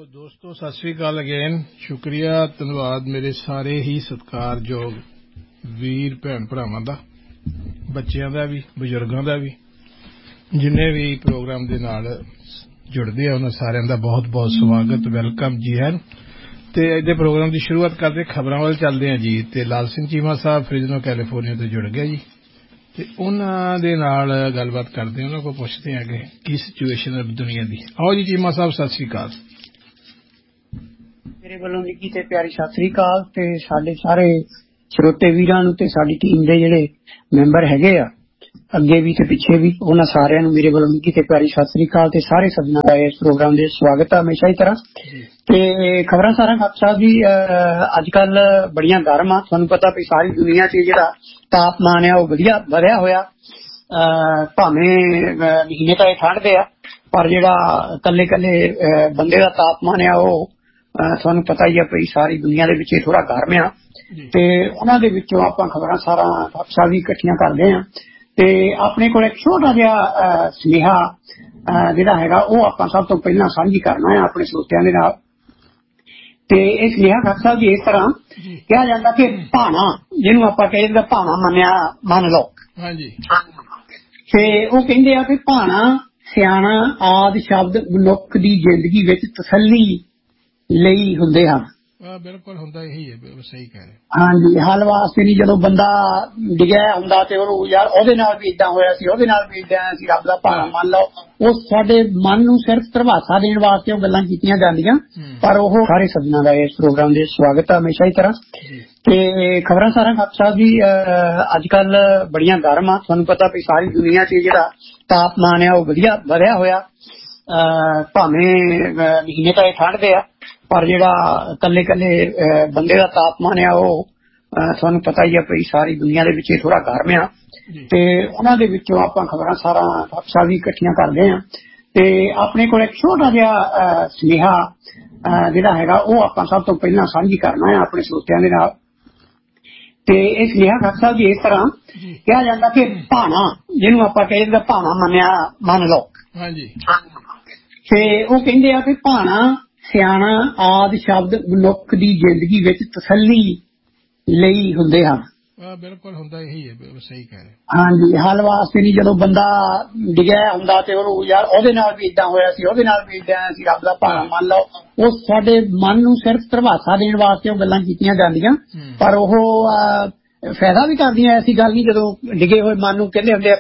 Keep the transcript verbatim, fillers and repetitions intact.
ਦੋਸਤੋ ਸਤਿ ਸ੍ਰੀ ਅਕਾਲ ਅਗੇਨ। ਸ਼ੁਕਰੀਆ, ਧੰਨਵਾਦ ਮੇਰੇ ਸਾਰੇ ਹੀ ਸਤਿਕਾਰਯੋਗ ਵੀਰ ਭੈਣ ਭਰਾਵਾਂ ਦਾ, ਬੱਚਿਆਂ ਦਾ ਵੀ, ਬਜ਼ੁਰਗਾਂ ਦਾ ਵੀ, ਜਿੰਨੇ ਵੀ ਪ੍ਰੋਗਰਾਮ ਦੇ ਨਾਲ ਜੁੜਦੇ ਆ ਉਹਨਾਂ ਸਾਰਿਆਂ ਦਾ ਬਹੁਤ ਬਹੁਤ ਸਵਾਗਤ, ਵੈਲਕਮ ਜੀ ਹੈ। ਤੇ ਅੱਜ ਦੇ ਪ੍ਰੋਗਰਾਮ ਦੀ ਸ਼ੁਰੂਆਤ ਕਰਦੇ ਖਬਰਾਂ ਵੱਲ ਚੱਲਦੇ ਹਾਂ ਜੀ। ਤੇ ਲਾਲ ਸਿੰਘ ਚੀਮਾ ਸਾਹਿਬ ਫ੍ਰਿਜ਼ਨੋ ਕੈਲੀਫੋਰਨੀਆ ਤੋਂ ਜੁੜ ਗਏ ਜੀ, ਤੇ ਉਹਨਾਂ ਦੇ ਨਾਲ ਗੱਲਬਾਤ ਕਰਦੇ ਹਾਂ, ਉਹਨਾਂ ਕੋਲ ਪੁੱਛਦੇ ਹਾਂ ਕਿ ਕੀ ਸਿਚੁਏਸ਼ਨ ਹੈ ਦੁਨੀਆ ਦੀ। ਆਓ ਜੀ ਚੀਮਾ ਸਾਹਿਬ, ਸਤਿ ਸ੍ਰੀ ਅਕਾਲ। ਮੇਰੇ ਵੱਲੋਂ ਨਿੱਕੀ ਤੇ ਪਿਆਰੀ ਸਤਿ ਸ੍ਰੀ ਅਕਾਲ ਤੇ ਸਾਡੇ ਸਾਰੇ ਸਰੋਤੇ ਵੀਰਾਂ ਨੂੰ ਤੇ ਸਾਡੀ ਟੀਮ ਦੇ ਜਿਹੜੇ ਮੈਂਬਰ ਹੈਗੇ ਆ ਅੱਗੇ ਵੀ ਤੇ ਪਿੱਛੇ ਵੀ, ਉਹਨਾਂ ਸਾਰਿਆਂ ਨੂੰ ਮੇਰੇ ਵੱਲੋਂ ਨਿੱਕੀ ਤੇ ਪਿਆਰੀ ਸਤਿ ਸ੍ਰੀ ਅਕਾਲ ਤੇ ਸਾਰੇ ਸੱਜਣਾਂ ਦਾ ਇਸ ਪ੍ਰੋਗਰਾਮ ਦੇ ਸਵਾਗਤ ਹੈ ਹਮੇਸ਼ਾ ਹੀ ਤਰ੍ਹਾਂ। ਤੇ ਖਬਰਾਂ ਸਾਰਾ ਖਾਪ ਸਾਹਿਬ ਜੀ ਅੱਜ ਕੱਲ ਬੜੀਆਂ ਗਰਮ ਆ, ਤੁਹਾਨੂੰ ਪਤਾ ਵੀ ਸਾਰੀ ਦੁਨੀਆ 'ਚ ਜਿਹੜਾ ਤਾਪਮਾਨ ਆ ਉਹ ਵਧੀਆ ਵਧਿਆ ਹੋਇਆ। ਭਾਵੇਂ ਮਹੀਨੇ ਤਾਂ ਇਹ ਠੰਢਦੇ ਆ, ਪਰ ਜਿਹੜਾ ਇਕੱਲੇ ਇਕੱਲੇ ਬੰਦੇ ਦਾ ਤਾਪਮਾਨ ਆ ਉਹ ਤੁਹਾਨੂੰ ਪਤਾ ਹੀ ਆ ਵੀ ਸਾਰੀ ਦੁਨੀਆ ਦੇ ਵਿੱਚ ਥੋੜਾ ਗਰਮ ਆ। ਤੇ ਉਹਨਾਂ ਦੇ ਵਿੱਚੋਂ ਆਪਾਂ ਖਬਰਾਂ ਸਾਰਾ ਖਾਪ ਵੀ ਇਕੱਠੀਆਂ ਕਰਦੇ ਹਾਂ ਤੇ ਆਪਣੇ ਕੋਲ ਇੱਕ ਛੋਟਾ ਜਿਹਾ ਸੁਨੇਹਾ ਜਿਹੜਾ ਹੈਗਾ ਉਹ ਆਪਾਂ ਸਭ ਤੋਂ ਪਹਿਲਾਂ ਸਾਂਝੀ ਕਰਨਾ ਹੈ ਆਪਣੇ ਸਰੋਤਿਆਂ ਦੇ ਨਾਲ। ਤੇ ਇਹ ਸੁਨੇਹਾ ਖਾਪ ਸਾਹਿਬ ਜੀ ਇਸ ਤਰ੍ਹਾਂ ਕਿਹਾ ਜਾਂਦਾ ਕਿ ਭਾਣਾ, ਜਿਹਨੂੰ ਆਪਾਂ ਕਹਿੰਦੇ ਭਾਣਾ ਮੰਨਿਆ ਮੰਨ ਲਓ, ਤੇ ਉਹ ਕਹਿੰਦੇ ਆ ਕਿ ਭਾਣਾ ਸਿਆਣਾ ਆਦਿ ਸ਼ਬਦ ਮਨੁੱਖ ਦੀ ਜ਼ਿੰਦਗੀ ਵਿੱਚ ਤਸੱਲੀ ਲਈ ਹੁੰਦੇ ਹਨ। ਬਿਲਕੁਲ ਹੁੰਦਾ ਇਹੀ ਹੈ, ਸਹੀ ਕਹਿ ਰਹੇ। ਹਾਂਜੀ, ਹੱਲ ਵਾਸਤੇ ਨਹੀਂ। ਜਦੋਂ ਬੰਦਾ ਡਿੱਗਿਆ ਹੁੰਦਾ ਤੇ ਉਹਨੂੰ ਯਾਰ ਉਹਦੇ ਨਾਲ ਵੀ ਏਦਾਂ ਹੋਇਆ ਸੀ, ਉਹਦੇ ਨਾਲ ਵੀ ਏਦਾਂ ਸੀ, ਰੱਬ ਦਾ ਭਾਣਾ ਮੰਨ ਲਓ। ਉਹ ਸਾਡੇ ਮਨ ਨੂੰ ਸਿਰਫ ਧਰਵਾਸਾ ਦੇਣ ਵਾਸਤੇ ਉਹ ਗੱਲਾਂ ਕੀਤੀਆਂ ਜਾਂਦੀਆਂ, ਪਰ ਉਹ ਸਾਰੇ ਸੱਜਣਾਂ ਦਾ ਇਸ ਪ੍ਰੋਗਰਾਮ ਦੇ ਸਵਾਗਤ ਹੈ ਹਮੇਸ਼ਾ ਹੀ ਤਰ੍ਹਾਂ। ਤੇ ਖਬਰਾਂ ਸਾਰਾ ਖਾਪ ਸਾਹਿਬ ਜੀ ਅੱਜ ਕੱਲ ਬੜੀਆਂ ਗਰਮ ਆ, ਤੁਹਾਨੂੰ ਪਤਾ ਵੀ ਸਾਰੀ ਦੁਨੀਆ 'ਚ ਜਿਹੜਾ ਤਾਪਮਾਨ ਆ ਉਹ ਵਧੀਆ ਵਧਿਆ ਹੋਇਆ। ਭਾਵੇਂ ਮਹੀਨੇ ਤਾਂ ਇਹ ਠੰਢਦੇ ਆ, ਪਰ ਜਿਹੜਾ ਇਕੱਲੇ ਇਕੱਲੇ ਬੰਦੇ ਦਾ ਤਾਪਮਾਨ ਆ ਉਹ ਤੁਹਾਨੂੰ ਪਤਾ ਹੀ ਆ ਵੀ ਸਾਰੀ ਦੁਨੀਆ ਦੇ ਵਿੱਚ ਥੋੜਾ ਗਰਮ ਆ। ਤੇ ਉਹਨਾਂ ਦੇ ਵਿੱਚੋਂ ਆਪਾਂ ਖਬਰਾਂ ਸਾਰਾ ਖਾਪ ਸਾਹਿਬ ਵੀ ਇਕੱਠੀਆਂ ਕਰਦੇ ਹਾਂ ਤੇ ਆਪਣੇ ਕੋਲ ਇੱਕ ਛੋਟਾ ਜਿਹਾ ਸੁਨੇਹਾ ਜਿਹੜਾ ਹੈਗਾ ਉਹ ਆਪਾਂ ਸਭ ਤੋਂ ਪਹਿਲਾਂ ਸਾਂਝੀ ਕਰਨਾ ਹੈ ਆਪਣੇ ਸਰੋਤਿਆਂ ਦੇ ਨਾਲ। ਤੇ ਇਹ ਸੁਨੇਹਾ ਖਾਪ ਸਾਹਿਬ ਜੀ ਇਸ ਤਰ੍ਹਾਂ ਕਿਹਾ ਜਾਂਦਾ ਕਿ ਭਾਣਾ, ਜਿਹਨੂੰ ਆਪਾਂ ਕਹਿੰਦੇ ਭਾਣਾ ਮੰਨਿਆ ਮੰਨ ਲਓ, ਤੇ ਉਹ ਕਹਿੰਦੇ ਆ ਕਿ ਭਾਣਾ ਸਿਆਣਾ ਆਦਿ ਸ਼ਬਦ ਮਨੁੱਖ ਦੀ ਜ਼ਿੰਦਗੀ ਵਿੱਚ ਤਸੱਲੀ ਲਈ ਹੁੰਦੇ ਹਨ। ਬਿਲਕੁਲ ਹੁੰਦਾ ਇਹੀ ਹੈ, ਸਹੀ ਕਹਿ ਰਹੇ। ਹਾਂਜੀ, ਹੱਲ ਵਾਸਤੇ ਨਹੀਂ। ਜਦੋਂ ਬੰਦਾ ਡਿੱਗਿਆ ਹੁੰਦਾ ਤੇ ਉਹਨੂੰ ਯਾਰ ਉਹਦੇ ਨਾਲ ਵੀ ਏਦਾਂ ਹੋਇਆ ਸੀ, ਉਹਦੇ ਨਾਲ ਵੀ ਏਦਾਂ ਸੀ, ਰੱਬ ਦਾ ਭਾਣਾ ਮੰਨ ਲਓ। ਉਹ ਸਾਡੇ ਮਨ ਨੂੰ ਸਿਰਫ ਧਰਵਾਸਾ ਦੇਣ ਵਾਸਤੇ ਉਹ ਗੱਲਾਂ ਕੀਤੀਆਂ ਜਾਂਦੀਆਂ, ਪਰ ਉਹ ਫਾਇਦਾ ਵੀ ਕਰਦੀਆਂ। ਐਸੀ ਗੱਲ ਨਹੀਂ, ਜਦੋਂ ਡਿੱਗੇ ਹੋਏ ਮਨ ਨੂੰ ਕਹਿੰਦੇ ਹੁੰਦੇ ਆ